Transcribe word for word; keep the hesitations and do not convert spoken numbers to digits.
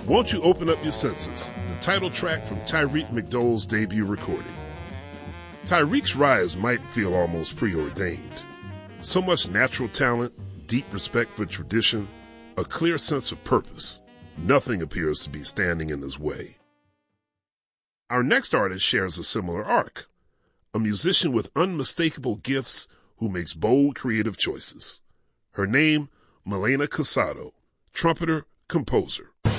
Won't You Open Up Your Senses, the title track from Tyreek McDowell's debut recording. Tyreek's rise might feel almost preordained. So much natural talent, deep respect for tradition, a clear sense of purpose. Nothing appears to be standing in his way. Our next artist shares a similar arc, a musician with unmistakable gifts who makes bold creative choices. Her name, Milena Casado, trumpeter, composer.